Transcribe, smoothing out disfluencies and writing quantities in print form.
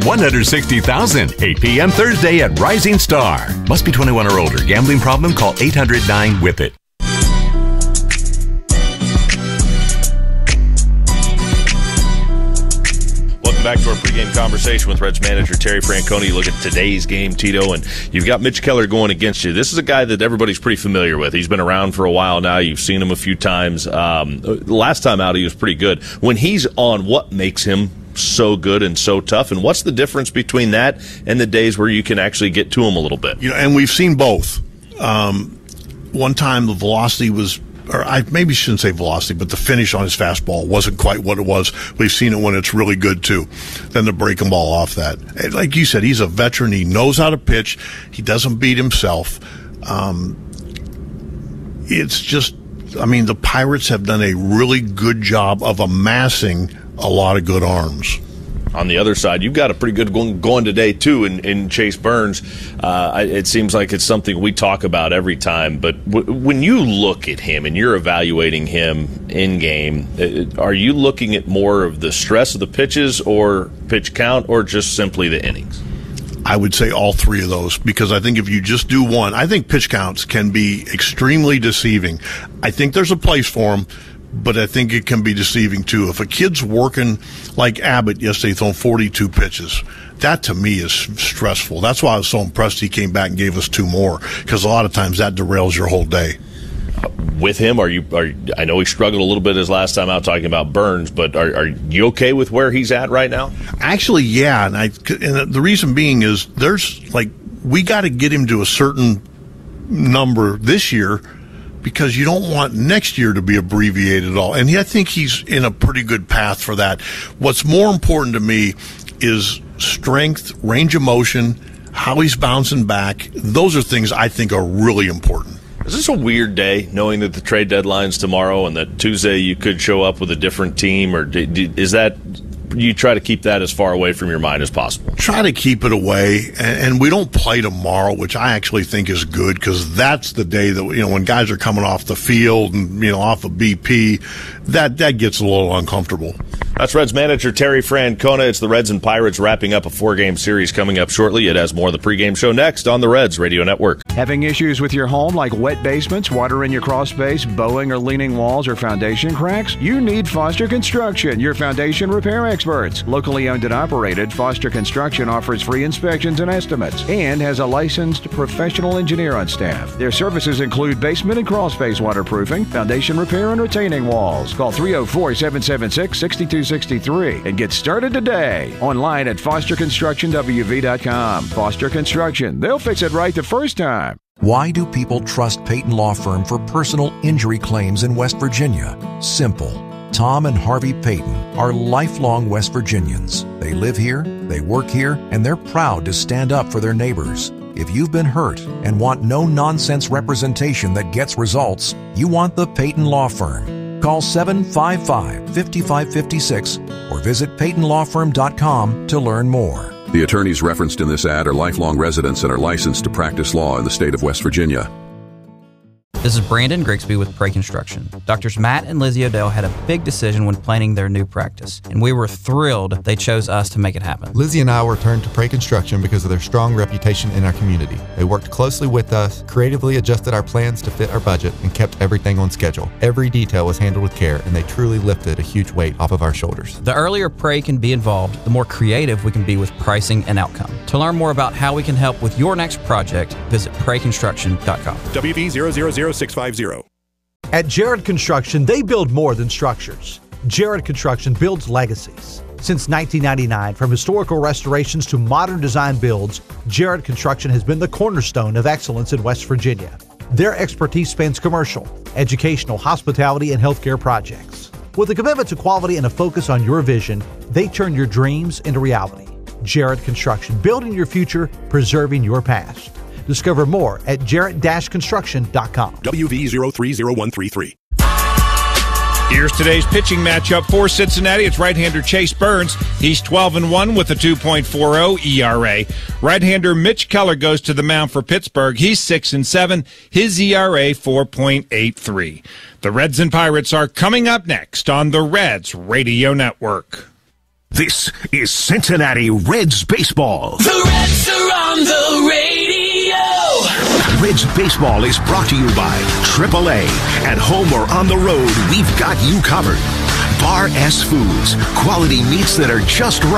$160,000. 8 p.m. Thursday at Rising Star. Must be 21 or older. Gambling problem? Call 800-9-WITH-IT. Welcome back to our pregame conversation with Reds manager Terry Francona. You look at today's game, Tito, and you've got Mitch Keller going against you. This is a guy that everybody's pretty familiar with. He's been around for a while now. You've seen him a few times. Last time out, he was pretty good. When he's on, what makes him so good and so tough, and what's the difference between that and the days where you can actually get to him a little bit? And we've seen both. One time the velocity was, or I maybe shouldn't say velocity, but the finish on his fastball wasn't quite what it was. We've seen it when it's really good, too. Then the breaking ball off that. Like you said, he's a veteran. He knows how to pitch. He doesn't beat himself. It's just, the Pirates have done a really good job of amassing a lot of good arms. On the other side, you've got a pretty good one going today, too, in Chase Burns. It seems like it's something we talk about every time. But when you look at him and you're evaluating him in-game, are you looking at more of the stress of the pitches or pitch count or just simply the innings? I would say all three of those, because I think if you just do one, I think pitch counts can be extremely deceiving. I think there's a place for them, but I think it can be deceiving, too. If a kid's working like Abbott yesterday, throwing 42 pitches, that to me is stressful. That's why I was so impressed he came back and gave us 2 more, because a lot of times that derails your whole day. With him, I know he struggled a little bit his last time out talking about Burns, but are you okay with where he's at right now? Actually, yeah, and the reason being is we got to get him to a certain number this year, because you don't want next year to be abbreviated at all. And I think he's in a pretty good path for that. What's more important to me is strength, range of motion, how he's bouncing back. Those are things I think are really important. Is this a weird day, knowing that the trade deadline's tomorrow and that Tuesday you could show up with a different team? Or is that you try to keep that as far away from your mind as possible? Try to keep it away, and we don't play tomorrow, which I actually think is good, because that's the day that, when guys are coming off the field and, off of BP, that gets a little uncomfortable. That's Reds manager Terry Francona. It's the Reds and Pirates wrapping up a 4-game series coming up shortly. It has more of the pregame show next on the Reds Radio Network. Having issues with your home like wet basements, water in your crawl space, bowing or leaning walls, or foundation cracks? You need Foster Construction, your foundation repair experts. Locally owned and operated, Foster Construction offers free inspections and estimates and has a licensed professional engineer on staff. Their services include basement and crawl space waterproofing, foundation repair, and retaining walls. Call 304-776-6263 and get started today. Online at fosterconstructionwv.com. Foster Construction. They'll fix it right the first time. Why do people trust Peyton Law Firm for personal injury claims in West Virginia? Simple. Tom and Harvey Peyton are lifelong West Virginians. They live here, they work here, and they're proud to stand up for their neighbors. If you've been hurt and want no-nonsense representation that gets results, you want the Peyton Law Firm. Call 755-5556 or visit PeytonLawFirm.com to learn more. The attorneys referenced in this ad are lifelong residents and are licensed to practice law in the state of West Virginia. This is Brandon Grigsby with Prey Construction. Doctors Matt and Lizzie O'Dell had a big decision when planning their new practice, and we were thrilled they chose us to make it happen. Lizzie and I were turned to Prey Construction because of their strong reputation in our community. They worked closely with us, creatively adjusted our plans to fit our budget, and kept everything on schedule. Every detail was handled with care, and they truly lifted a huge weight off of our shoulders. The earlier Prey can be involved, the more creative we can be with pricing and outcome. To learn more about how we can help with your next project, visit PreyConstruction.com. WV000650. At Jared Construction, they build more than structures. Jared Construction builds legacies. Since 1999, from historical restorations to modern design builds, Jared Construction has been the cornerstone of excellence in West Virginia. Their expertise spans commercial, educational, hospitality, and healthcare projects. With a commitment to quality and a focus on your vision, they turn your dreams into reality. Jared Construction, building your future, preserving your past. Discover more at jarrett-construction.com. WV030133. Here's today's pitching matchup for Cincinnati. It's right-hander Chase Burns. He's 12-1 with a 2.40 ERA. Right-hander Mitch Keller goes to the mound for Pittsburgh. He's 6-7. His ERA 4.83. The Reds and Pirates are coming up next on the Reds Radio Network. This is Cincinnati Reds baseball. The Reds are on the radio. Reds baseball is brought to you by AAA. At home or on the road, we've got you covered. Bar S Foods, quality meats that are just right.